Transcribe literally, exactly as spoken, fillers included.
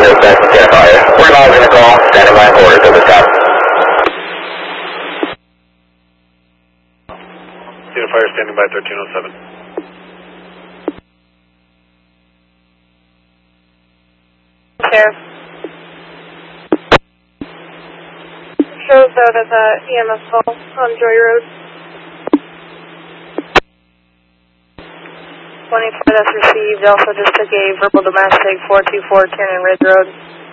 We're not going to call. Standing by quarters to the top. Unit Fire standing by thirteen oh seven. Sheriff. Shows out as a E M S call on Joy Road. twenty-four that's received, also just took a verbal domestic four two four Cannon Ridge Road.